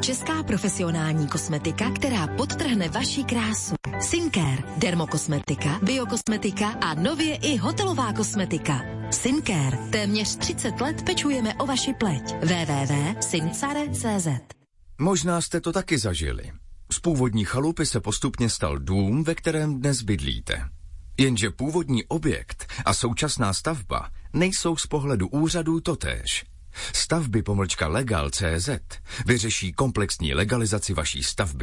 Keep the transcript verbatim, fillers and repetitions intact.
Česká profesionální kosmetika, která podtrhne vaši krásu. Syncare, dermokosmetika, biokosmetika a nově i hotelová kosmetika. Syncare. Téměř třicet let pečujeme o vaši pleť. w w w tečka syncare tečka c z. Možná jste to taky zažili. Z původní chalupy se postupně stal dům, ve kterém dnes bydlíte. Jenže původní objekt a současná stavba nejsou z pohledu úřadů totéž. Stavby pomlčka legal tečka cé zet vyřeší komplexní legalizaci vaší stavby